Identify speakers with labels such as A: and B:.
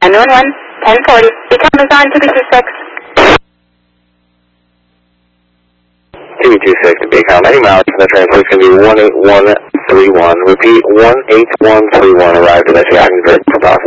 A: 911, 1040. Become Amazon 226.
B: 226 to Become. Any mileage from the transport is going to be 18131. Repeat, 18131. Arrived at the Jacksonville.